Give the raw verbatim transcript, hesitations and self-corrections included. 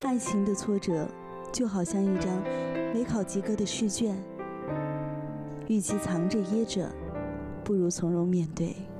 爱情的挫折就好像一张没考及格的试卷，与其藏着掖着，不如从容面对。